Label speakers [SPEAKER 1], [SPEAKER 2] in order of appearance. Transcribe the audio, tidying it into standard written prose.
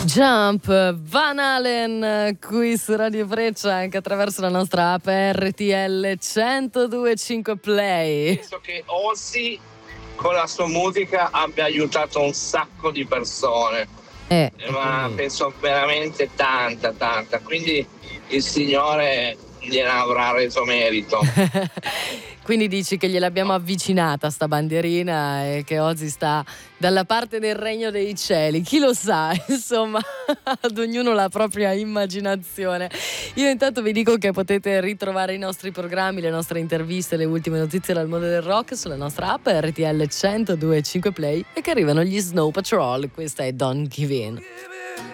[SPEAKER 1] Jump, Van Halen qui su Radio Freccia, anche attraverso la nostra app RTL 102.5 Play.
[SPEAKER 2] Penso che Ozzy con la sua musica abbia aiutato un sacco di persone, ma penso veramente tanta, quindi il Signore gliene avrà reso merito.
[SPEAKER 1] Quindi dici che gliel'abbiamo avvicinata sta bandierina e che Ozzy sta dalla parte del regno dei cieli, chi lo sa, insomma, ad ognuno la propria immaginazione. Io intanto vi dico che potete ritrovare i nostri programmi, le nostre interviste, le ultime notizie dal mondo del rock sulla nostra app RTL 102.5 Play e che arrivano gli Snow Patrol. Questa è Don't Give In.